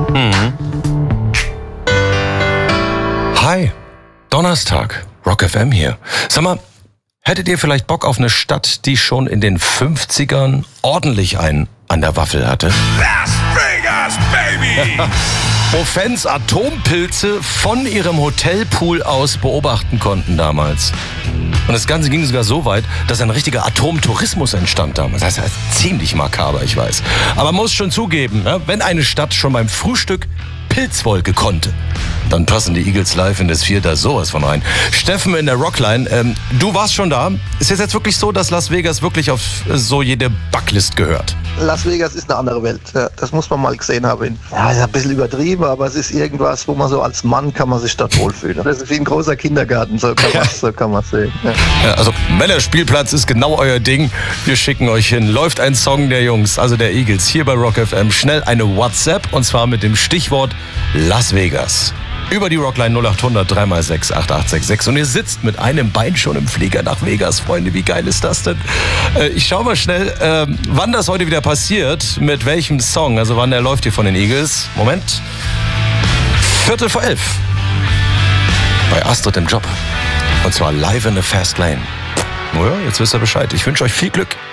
Mhm. Hi, Donnerstag, Rock FM hier. Sag mal, hättet ihr vielleicht Bock auf eine Stadt, die schon in den 50ern ordentlich einen an der Waffel hatte? Las Vegas, baby! Wo Fans Atompilze von ihrem Hotelpool aus beobachten konnten damals. Und das Ganze ging sogar so weit, dass ein richtiger Atomtourismus entstand damals. Das heißt, ziemlich makaber, ich weiß. Aber man muss schon zugeben, wenn eine Stadt schon beim Frühstück Pilzwolke konnte, dann passen die Eagles live in das 4 da sowas von rein. Steffen in der Rockline, du warst schon da. Ist es jetzt wirklich so, dass Las Vegas wirklich auf so jede Backlist gehört? Las Vegas ist eine andere Welt. Ja, das muss man mal gesehen haben. Ja, ist ein bisschen übertrieben, aber es ist irgendwas, wo man so als Mann kann man sich dort wohlfühlen. Das ist wie ein großer Kindergarten, so kann man sehen. Ja. Ja, also Männerspielplatz ist genau euer Ding. Wir schicken euch hin. Läuft ein Song der Jungs, also der Eagles, hier bei Rock FM. Schnell eine WhatsApp und zwar mit dem Stichwort Las Vegas. Über die Rockline 0800 3x6 8866. Und ihr sitzt mit einem Bein schon im Flieger nach Vegas, Freunde. Wie geil ist das denn? Ich schau mal schnell, wann das heute wieder passiert. Mit welchem Song. Also wann der läuft hier von den Eagles. Moment. 11:45. Bei Astrid im Job. Und zwar live in the Fast Lane. Naja, jetzt wisst ihr Bescheid. Ich wünsche euch viel Glück.